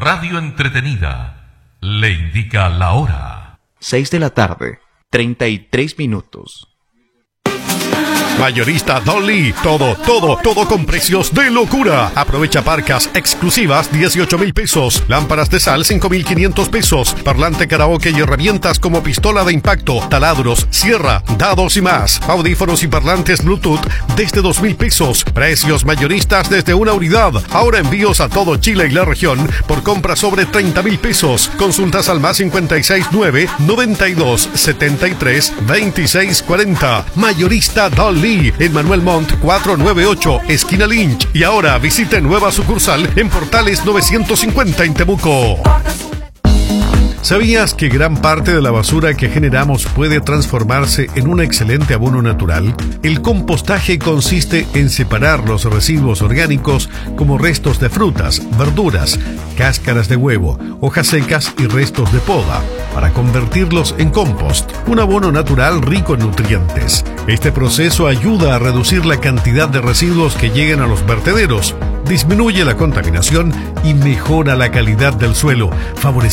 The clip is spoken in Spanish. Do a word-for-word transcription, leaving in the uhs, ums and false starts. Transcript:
radio entretenida le indica la hora. seis de la tarde, treinta y tres minutos. Mayorista Dolly, todo, todo, todo con precios de locura. Aprovecha parcas exclusivas dieciocho mil pesos, lámparas de sal cinco mil quinientos pesos, parlante karaoke y herramientas como pistola de impacto, taladros, sierra, dados y más. Audífonos y parlantes Bluetooth desde dos mil pesos. Precios mayoristas desde una unidad. Ahora envíos a todo Chile y la región por compra sobre treinta mil pesos. Consultas al más cincuenta y seis nueve, noventa y dos, setenta y tres, veintiséis cuarenta. Mayorista Dolly en Manuel Montt cuatrocientos noventa y ocho, esquina Lynch. Y ahora visite nueva sucursal en Portales novecientos cincuenta en Temuco. ¿Sabías que gran parte de la basura que generamos puede transformarse en un excelente abono natural? El compostaje consiste en separar los residuos orgánicos como restos de frutas, verduras, cáscaras de huevo, hojas secas y restos de poda para convertirlos en compost, un abono natural rico en nutrientes. Este proceso ayuda a reducir la cantidad de residuos que llegan a los vertederos, disminuye la contaminación y mejora la calidad del suelo, favoreciendo